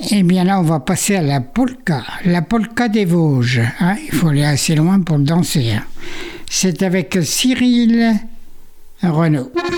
Eh bien là, on va passer à la polka des Vosges. Hein. Il faut aller assez loin pour le danser. Hein. C'est avec Cyril Renaud.